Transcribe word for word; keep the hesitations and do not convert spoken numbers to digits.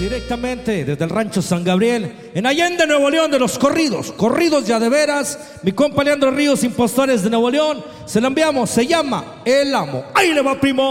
directamente desde el rancho San Gabriel, en Allende, Nuevo León, de los corridos, corridos ya de veras. Mi compa Leandro Ríos, Impostores de Nuevo León, se lo enviamos, se llama El Amo. Ahí le va, primo.